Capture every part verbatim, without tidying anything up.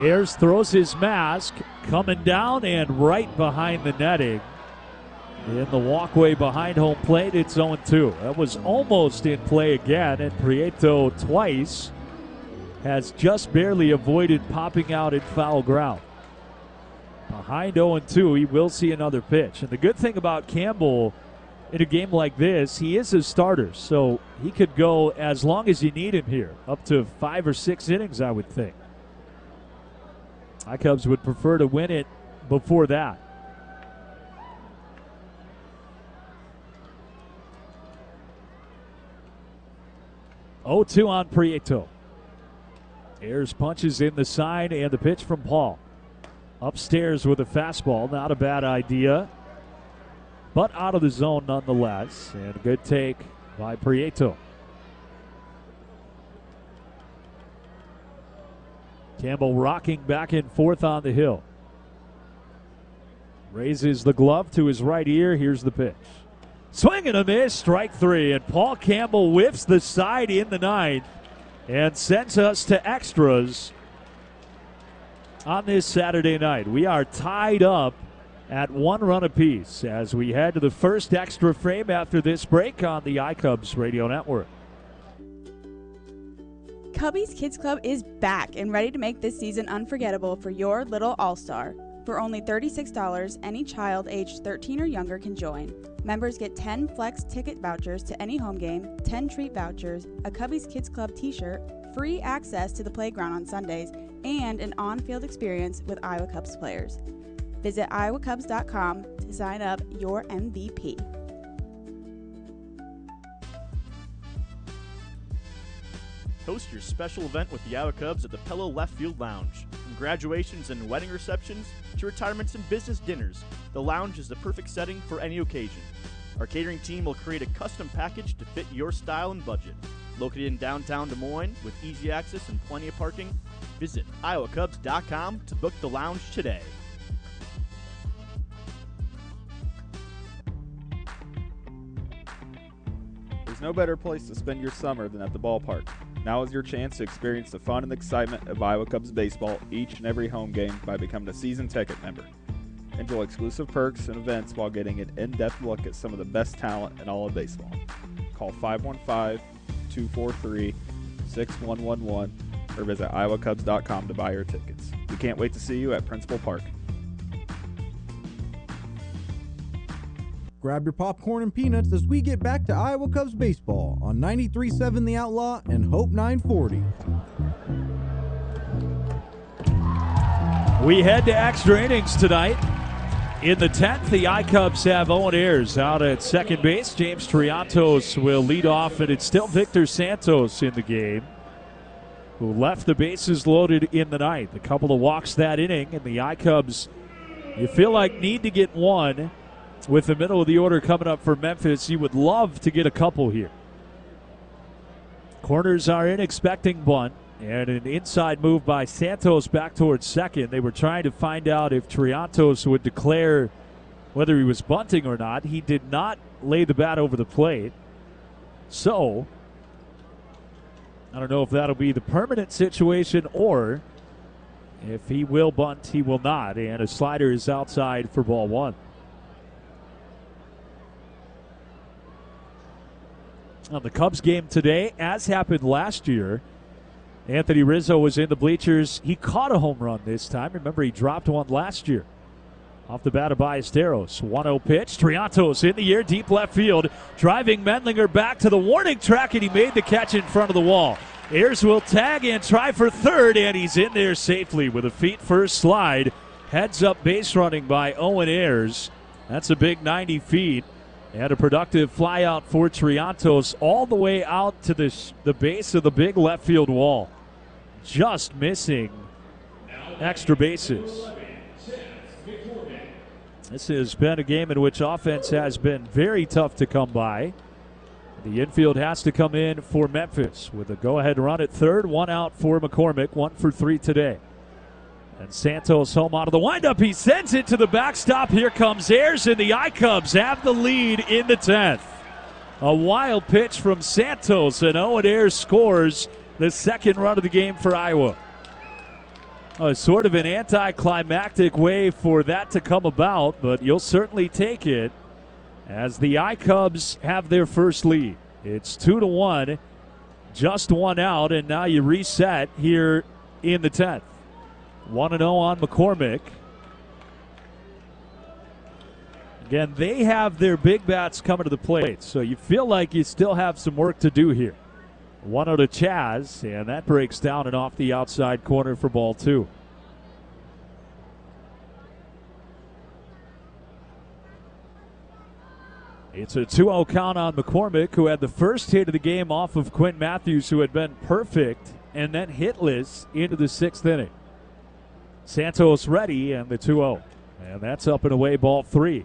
Ayers throws his mask, coming down and right behind the netting. In the walkway behind home plate, it's oh two. That was almost in play again, and Prieto twice has just barely avoided popping out in foul ground. Behind oh two, he will see another pitch. And the good thing about Campbell in a game like this, he is a starter, so he could go as long as you need him here, up to five or six innings, I would think. I-Cubs would prefer to win it before that. oh two on Prieto. Ayers punches in the sign and the pitch from Paul. Upstairs with a fastball, not a bad idea, but out of the zone nonetheless. And a good take by Prieto. Campbell rocking back and forth on the hill. Raises the glove to his right ear. Here's the pitch. Swing and a miss, strike three. And Paul Campbell whiffs the side in the ninth and sends us to extras on this Saturday night. We are tied up at one run apiece as we head to the first extra frame after this break on the I-Cubs Radio Network. Cubby's Kids Club is back and ready to make this season unforgettable for your little all-star. For only thirty-six dollars, any child aged thirteen or younger can join. Members get ten Flex ticket vouchers to any home game, ten treat vouchers, a Cubby's Kids Club t-shirt, free access to the playground on Sundays, and an on-field experience with Iowa Cubs players. Visit iowa cubs dot com to sign up your M V P. Host your special event with the Iowa Cubs at the Pello Left Field Lounge. From graduations and wedding receptions to retirements and business dinners, the lounge is the perfect setting for any occasion. Our catering team will create a custom package to fit your style and budget. Located in downtown Des Moines with easy access and plenty of parking, visit iowa cubs dot com to book the lounge today. There's no better place to spend your summer than at the ballpark. Now is your chance to experience the fun and excitement of Iowa Cubs baseball each and every home game by becoming a season ticket member. Enjoy exclusive perks and events while getting an in-depth look at some of the best talent in all of baseball. Call five one five, two four three, six one one one or visit iowa cubs dot com to buy your tickets. We can't wait to see you at Principal Park. Grab your popcorn and peanuts as we get back to Iowa Cubs baseball on ninety-three point seven The Outlaw and Hope nine forty. We head to extra innings tonight. In the tenth, the I-Cubs have Owen Ayers out at second base. James Triantos will lead off, and it's still Victor Santos in the game, who left the bases loaded in the ninth. A couple of walks that inning, and the I-Cubs, you feel like, need to get one. With the middle of the order coming up for Memphis, you would love to get a couple here. Corners are in, expecting bunt, and an inside move by Santos back towards second. They were trying to find out if Triantos would declare whether he was bunting or not. He did not lay the bat over the plate. So, I don't know if that'll be the permanent situation or if he will bunt, he will not. And a slider is outside for ball one. On the Cubs game today, as happened last year, Anthony Rizzo was in the bleachers. He caught a home run this time. Remember, he dropped one last year. Off the bat of Ballesteros. one oh pitch. Triantos in the air, deep left field. Driving Mendlinger back to the warning track, and he made the catch in front of the wall. Ayers will tag and try for third, and he's in there safely with a feet first slide. Heads up base running by Owen Ayers. That's a big ninety feet. And a productive fly out for Triantos all the way out to the, sh- the base of the big left field wall. Just missing extra bases. This has been a game in which offense has been very tough to come by. The infield has to come in for Memphis with a go-ahead run at third. One out for McCormick, one for three today. And Santos home out of the windup. He sends it to the backstop. Here comes Ayers, and the I-Cubs have the lead in the tenth. A wild pitch from Santos, and Owen Ayers scores the second run of the game for Iowa. Uh, sort of an anticlimactic way for that to come about, but you'll certainly take it as the iCubs have their first lead. It's two to one, just one out, and now you reset here in the tenth. one and oh on McCormick. Again, they have their big bats coming to the plate, so you feel like you still have some work to do here. one oh to Chaz, and that breaks down and off the outside corner for ball two. It's a two oh count on McCormick, who had the first hit of the game off of Quinn Matthews, who had been perfect and then hitless into the sixth inning. Santos ready, and the two oh. And that's up and away, ball three.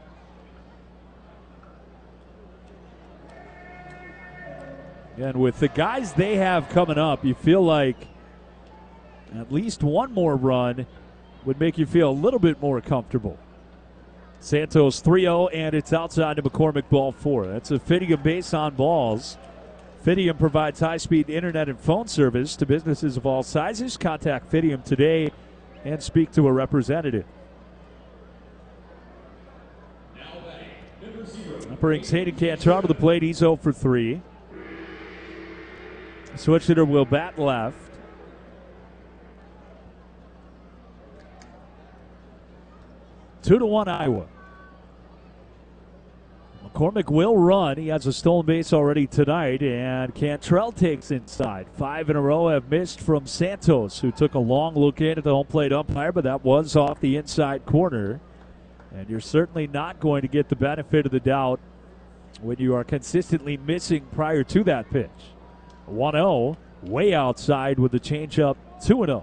And with the guys they have coming up, you feel like at least one more run would make you feel a little bit more comfortable. Santos three oh, and it's outside to McCormick, ball four. That's a Fidium base on balls. Fidium provides high-speed internet and phone service to businesses of all sizes. Contact Fidium today and speak to a representative. That brings Hayden Cantrell to the plate. He's oh for three. Switch hitter will bat left. Two to one Iowa. McCormick will run. He has a stolen base already tonight, and Cantrell takes inside. Five in a row have missed from Santos, who took a long look in at the home plate umpire, but that was off the inside corner. And you're certainly not going to get the benefit of the doubt when you are consistently missing prior to that pitch. one oh, way outside with the changeup, two and oh.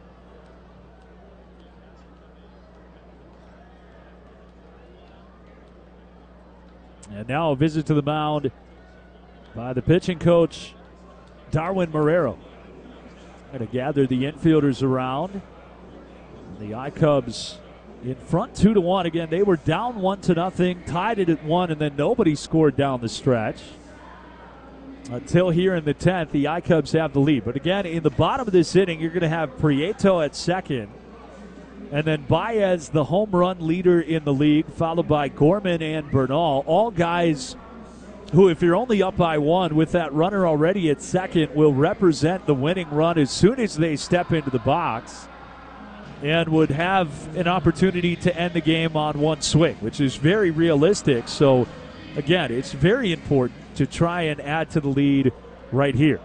And now a visit to the mound by the pitching coach, Darwin Marrero. Going to gather the infielders around. The iCubs in front two to one. Again, they were down one to nothing, tied it at one, and then nobody scored down the stretch. Until here in the tenth, the iCubs have the lead. But again, in the bottom of this inning, you're going to have Prieto at second. And then Baez, the home run leader in the league, followed by Gorman and Bernal. All guys who, if you're only up by one with that runner already at second, will represent the winning run as soon as they step into the box and would have an opportunity to end the game on one swing, which is very realistic. So, again, it's very important to try and add to the lead right here.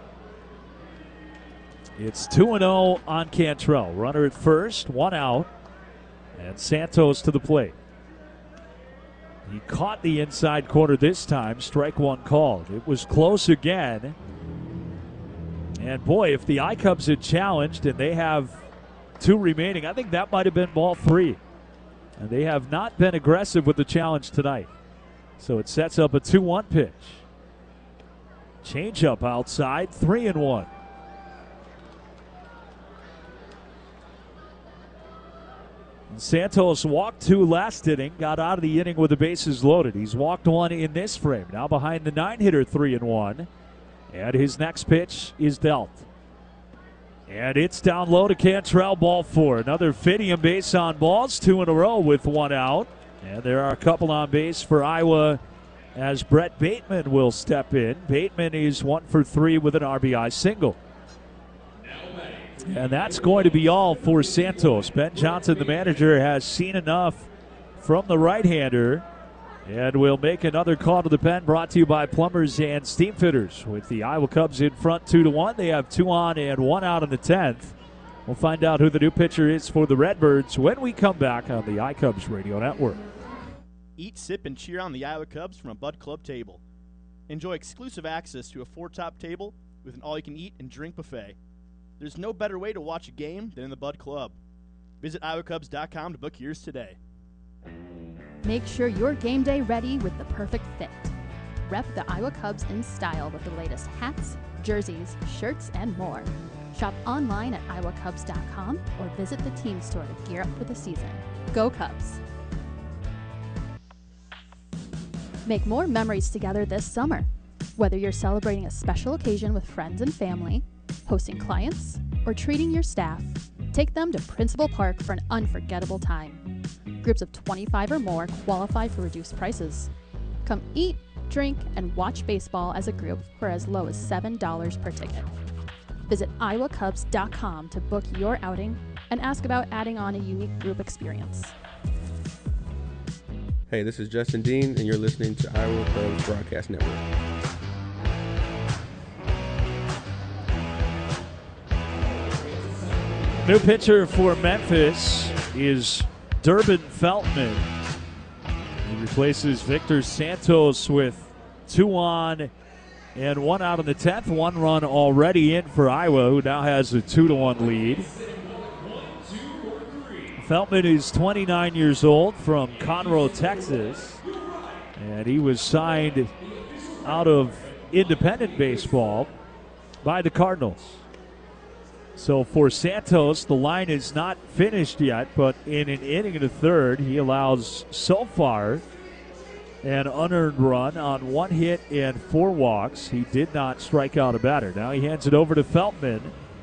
It's two and oh on Cantrell. Runner at first, one out, and Santos to the plate. He caught the inside corner this time, strike one called. It was close again. And boy, if the iCubs had challenged and they have two remaining, I think that might have been ball three. And they have not been aggressive with the challenge tonight. So it sets up a two one pitch. Changeup outside, three and one. Santos walked two last inning, got out of the inning with the bases loaded. He's walked one in this frame. Now behind the nine hitter, three and one. And his next pitch is dealt. And it's down low to Cantrell, ball four. Another Fidium base on balls, two in a row with one out. And there are a couple on base for Iowa as Brett Bateman will step in. Bateman is one for three with an R B I single. And that's going to be all for Santos. Ben Johnson, the manager, has seen enough from the right-hander and will make another call to the pen, brought to you by Plumbers and Steamfitters. With the Iowa Cubs in front two to one, they have two on and one out in the tenth. We'll find out who the new pitcher is for the Redbirds when we come back on the iCubs Radio Network. Eat, sip, and cheer on the Iowa Cubs from a Bud Club table. Enjoy exclusive access to a four-top table with an all-you-can-eat and drink buffet. There's no better way to watch a game than in the Bud Club. Visit iowa cubs dot com to book yours today. Make sure you're game day ready with the perfect fit. Rep the Iowa Cubs in style with the latest hats, jerseys, shirts, and more. Shop online at iowa cubs dot com or visit the team store to gear up for the season. Go Cubs! Make more memories together this summer. Whether you're celebrating a special occasion with friends and family, hosting clients, or treating your staff, Take them to Principal Park for an unforgettable time. Groups of twenty-five or more qualify for reduced prices. Come eat, drink, and watch baseball as a group for as low as seven dollars per ticket. Visit iowa cubs dot com to book your outing and ask about adding on a unique group experience. Hey, this is Justin Dean, and you're listening to Iowa Cubs Broadcast Network. New pitcher for Memphis is Durbin Feltman. He replaces Victor Santos with two on and one out in the tenth. One run already in for Iowa, who now has a two to one lead. Feltman is twenty-nine years old from Conroe, Texas, and he was signed out of independent baseball by the Cardinals. So for Santos, the line is not finished yet, but in an inning and a third, he allows so far an unearned run on one hit and four walks. He did not strike out a batter. Now he hands it over to Feltman,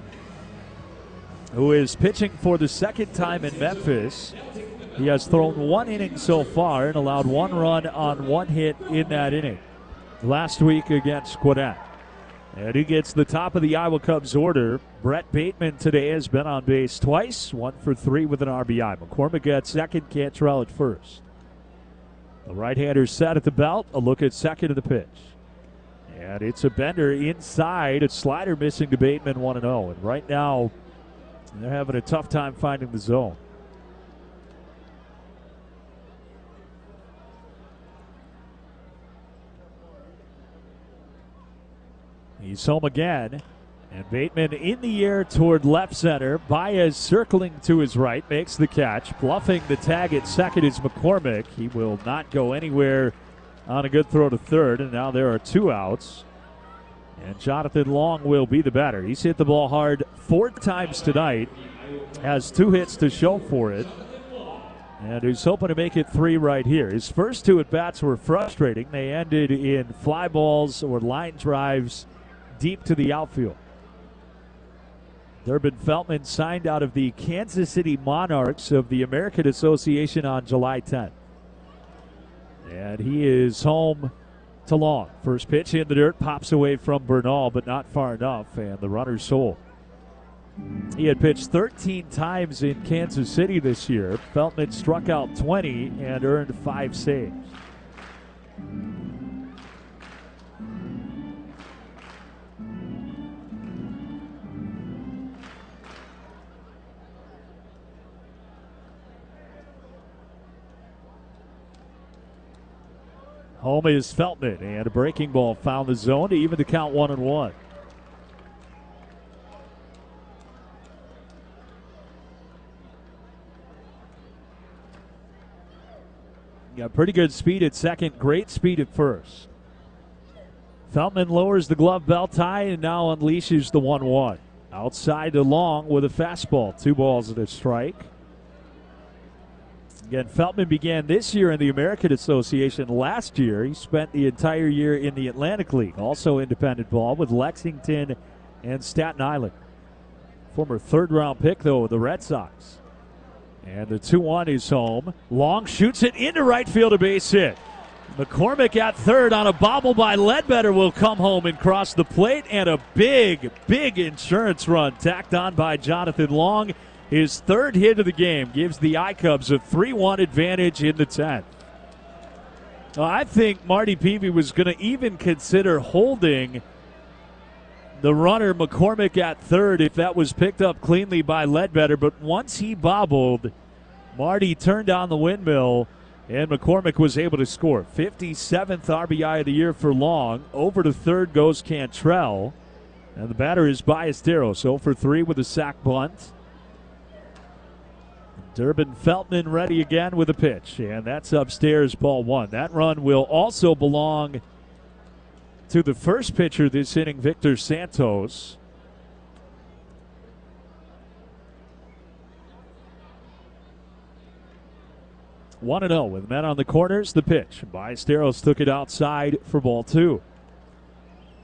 who is pitching for the second time in Memphis. He has thrown one inning so far and allowed one run on one hit in that inning last week against Gwinnett. And he gets the top of the Iowa Cubs order. Brett Bateman today has been on base twice, one for three with an R B I. McCormick at second, Cantrell at first. The right-hander set at the belt, a look at second of the pitch. And it's a bender inside, a slider missing to Bateman, one and oh. And right now, they're having a tough time finding the zone. He's home again, and Bateman in the air toward left center. Baez circling to his right, makes the catch. Bluffing the tag at second is McCormick. He will not go anywhere on a good throw to third, and now there are two outs. And Jonathan Long will be the batter. He's hit the ball hard four times tonight, has two hits to show for it, and he's hoping to make it three right here. His first two at-bats were frustrating. They ended in fly balls or line drives deep to the outfield. Durbin Feltman signed out of the Kansas City Monarchs of the American Association on July tenth. And he is home to Long. First pitch in the dirt, pops away from Bernal, but not far enough, and the runner's sold. He had pitched thirteen times in Kansas City this year. Feltman struck out twenty and earned five saves. Home is Feltman, and a breaking ball found the zone to even the count one and one. Got pretty good speed at second, great speed at first. Feltman lowers the glove belt tie and now unleashes the one one. Outside to Long with a fastball, two balls and a strike. Again, Feltman began this year in the American Association. Last year, he spent the entire year in the Atlantic League, also independent ball with Lexington and Staten Island. Former third-round pick, though, of the Red Sox. And the two one is home. Long shoots it into right field, a base hit. McCormick at third on a bobble by Ledbetter will come home and cross the plate, and a big, big insurance run tacked on by Jonathan Long. His third hit of the game gives the I-Cubs a three one advantage in the tenth. I think Marty Peavy was going to even consider holding the runner McCormick at third if that was picked up cleanly by Ledbetter, but once he bobbled, Marty turned on the windmill, and McCormick was able to score. fifty-seventh R B I of the year for Long. Over to third goes Cantrell, and the batter is Ballesteros, oh for three with a sac bunt. Durbin Feltman ready again with a pitch, and that's upstairs, ball one. That run will also belong to the first pitcher this inning, Victor Santos. one and oh with men on the corners. The pitch. Ballesteros took it outside for ball two.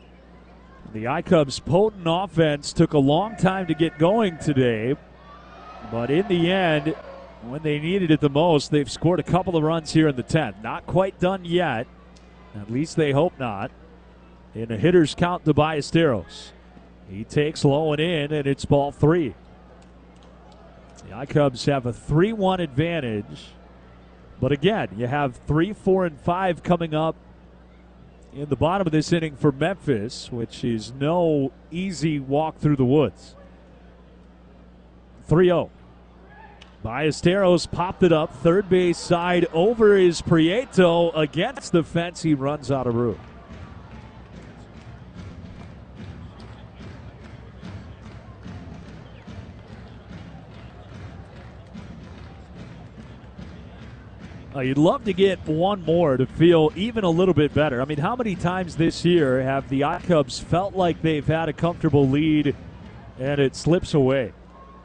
The I-Cubs' potent offense took a long time to get going today. But in the end, when they needed it the most, they've scored a couple of runs here in the tenth. Not quite done yet. At least they hope not. In a hitter's count to Ballesteros. He takes low and in, and it's ball three. The I-Cubs have a three one advantage. But again, you have three, four, and five coming up in the bottom of this inning for Memphis, which is no easy walk through the woods. three oh. Ballesteros popped it up, third base side over is Prieto. Against the fence, he runs out of room. Uh, you'd love to get one more to feel even a little bit better. I mean, how many times this year have the I-Cubs felt like they've had a comfortable lead and it slips away?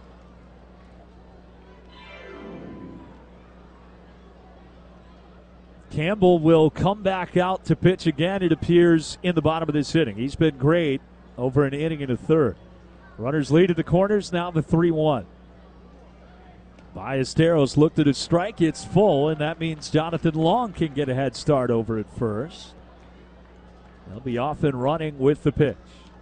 Campbell will come back out to pitch again, it appears, in the bottom of this inning. He's been great over an inning and a third. Runners lead at the corners, now the three one. Ballesteros looked at his strike, it's full, and that means Jonathan Long can get a head start over at first. They'll be off and running with the pitch.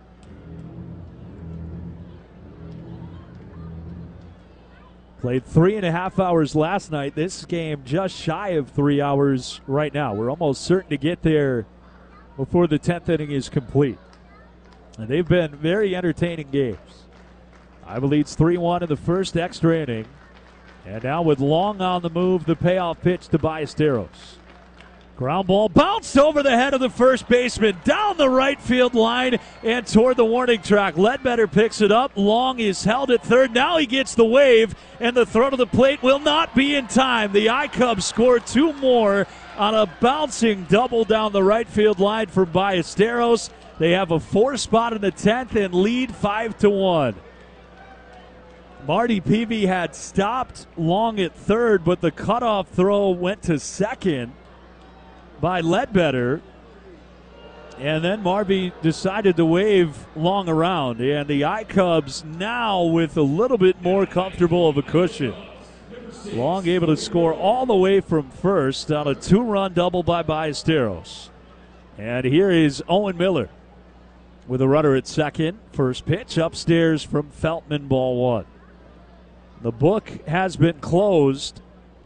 Played three and a half hours last night. This game just shy of three hours right now. We're almost certain to get there before the tenth inning is complete. And they've been very entertaining games. Iowa leads three one in the first extra inning. And now with Long on the move, the payoff pitch to Ballesteros. Ground ball bounced over the head of the first baseman, down the right field line and toward the warning track. Ledbetter picks it up. Long is held at third. Now he gets the wave, and the throw to the plate will not be in time. The I-Cubs score two more on a bouncing double down the right field line for Ballesteros. They have a four spot in the tenth and lead five to one. Marty Peavy had stopped Long at third, but the cutoff throw went to second by Ledbetter, and then Marby decided to wave Long around, and the I-Cubs now with a little bit more comfortable of a cushion. Long able to score all the way from first on a two-run double by Ballesteros. And here is Owen Miller with a runner at second. First pitch upstairs from Feltman, ball one. The book has been closed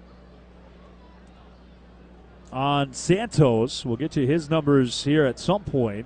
on Santos. We'll get you his numbers here at some point.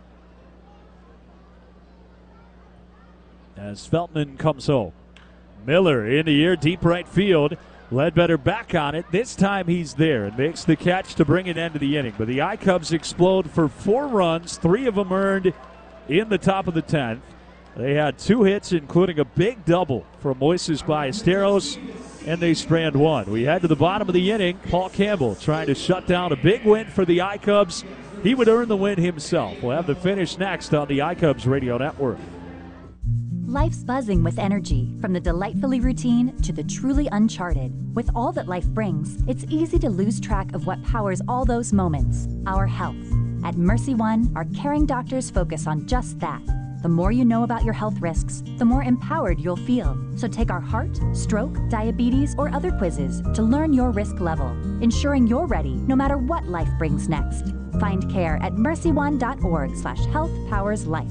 As Feltman comes home. Miller in the air, deep right field. Ledbetter back on it. This time he's there and makes the catch to bring an end to the inning. But the I-Cubs explode for four runs, three of them earned in the top of the tenth. They had two hits, including a big double from Moises Ballesteros, and they strand one. We head to the bottom of the inning. Paul Campbell trying to shut down a big win for the I-Cubs. He would earn the win himself. We'll have the finish next on the I-Cubs Radio Network. Life's buzzing with energy, from the delightfully routine to the truly uncharted. With all that life brings, it's easy to lose track of what powers all those moments, our health. At Mercy One, our caring doctors focus on just that. The more you know about your health risks, the more empowered you'll feel. So take our heart, stroke, diabetes, or other quizzes to learn your risk level, ensuring you're ready no matter what life brings next. Find care at mercy one dot org slash health powers life.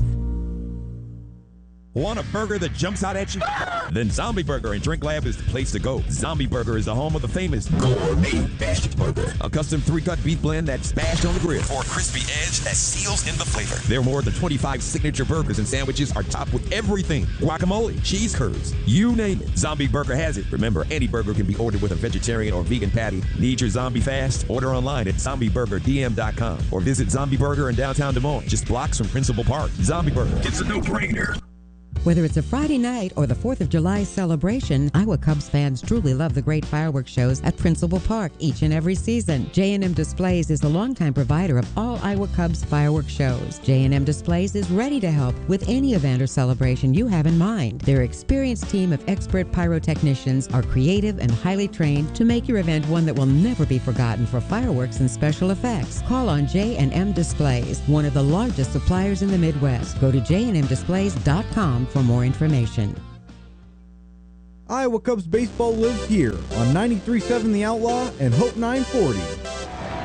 Want a burger that jumps out at you? Then Zombie Burger and Drink Lab is the place to go. Zombie Burger is the home of the famous gourmet bashed burger, a custom three-cut beef blend that's bashed on the grill for a crispy edge that seals in the flavor. There are more than twenty-five signature burgers and sandwiches are topped with everything: guacamole, cheese curds, you name it. Zombie Burger has it. Remember, any burger can be ordered with a vegetarian or vegan patty. Need your zombie fast? Order online at zombie burger d m dot com or visit Zombie Burger in downtown Des Moines, just blocks from Principal Park. Zombie Burger, it's a no-brainer. Whether it's a Friday night or the fourth of July celebration, Iowa Cubs fans truly love the great fireworks shows at Principal Park each and every season. J and M Displays is the longtime provider of all Iowa Cubs fireworks shows. J and M Displays is ready to help with any event or celebration you have in mind. Their experienced team of expert pyrotechnicians are creative and highly trained to make your event one that will never be forgotten for fireworks and special effects. Call on J and M Displays, one of the largest suppliers in the Midwest. Go to j and m displays dot com for more information. Iowa Cubs baseball lives here on ninety-three point seven The Outlaw and Hope nine forty.